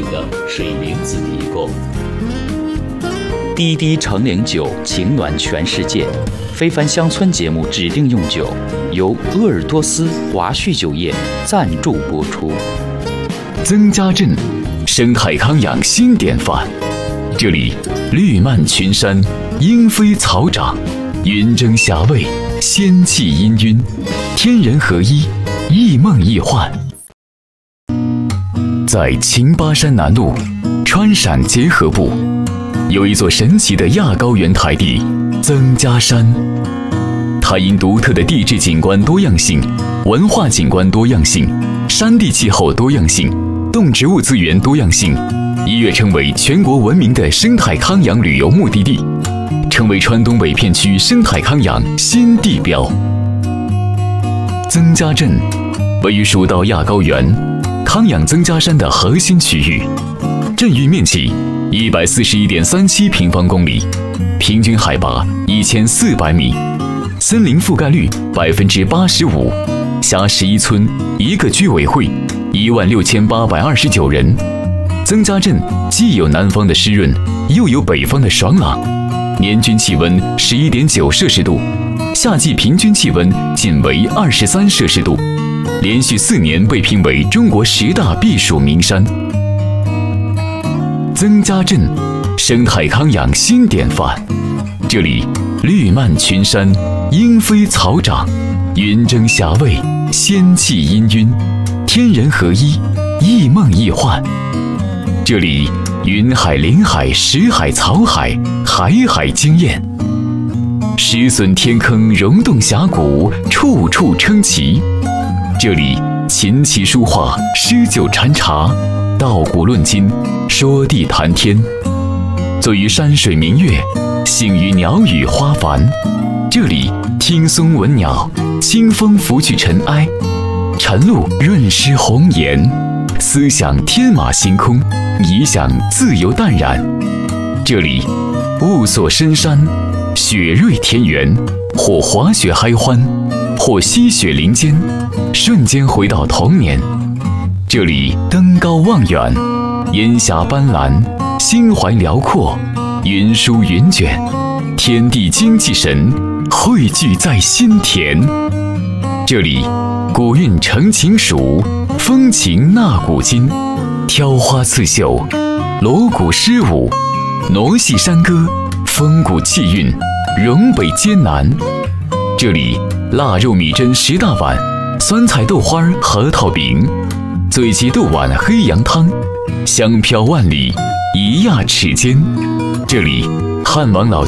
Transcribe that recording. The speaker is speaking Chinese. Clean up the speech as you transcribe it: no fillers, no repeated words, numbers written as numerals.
的水灵子提供。 滴滴橙岭酒，情暖全世界。非凡乡村节目指定用酒，由鄂尔多斯华旭酒业赞助播出。 曾家镇，生态康养新典范。这里绿漫群山，莺飞草长，云蒸霞蔚，仙气氤氲，天人合一，异梦异幻。在秦巴山南麓川陕结合部，有一座神奇的亚高原台地曾家山。它因独特的地质景观多样性、文化景观多样性、山地气候多样性、动植物资源多样性，一跃成为全国闻名的生态康养旅游目的地，成为川东北片区生态康养新地标。曾家镇位于蜀道亚高原康养曾家山的核心区域，镇域面积141.37平方公里，平均海拔1400米，森林覆盖率85%，辖11村1个居委会，16829人。曾家镇既有南方的湿润，又有北方的爽朗，年均气温11.9摄氏度，夏季平均气温仅为23摄氏度，连续4年被评为中国10大避暑名山。曾家镇，生态康养新典范。这里绿漫群山，莺飞草长，云蒸霞蔚，仙气氤氲，天人合一，异梦异幻。这里云海林海，石海草海，海海惊艳，石笋天坑，溶洞峡谷，处处称奇。这里琴棋书画，诗酒禅茶，道古论今，说地谈天，醉于山水明月，兴于鸟语花繁。这里听松闻鸟，清风拂去尘埃，晨露润湿红颜，思想天马行空，理想自由淡然。这里雾锁深山，雪瑞田园，或滑雪嗨欢，或吸雪林间，瞬间回到童年。这里登高望远，烟霞斑斓，心怀辽阔，云舒云卷，天地精气神汇聚在心田。这里古韵成情蜀，风情纳古今，挑花刺绣，锣鼓诗舞，傩戏山歌，风骨气韵，荣北艰难。这里腊肉米针10大碗，酸菜豆花核桃饼，醉鸡豆碗黑羊汤，香飘万里，一亚齿间。这里汉王老